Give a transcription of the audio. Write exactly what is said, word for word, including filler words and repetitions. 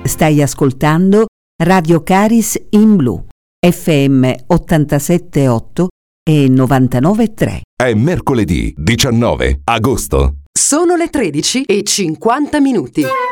Stai ascoltando Radio Caris in Blu, F M ottantasette virgola otto e novantanove virgola tre. È mercoledì diciannove agosto. Sono le tredici e cinquanta minuti.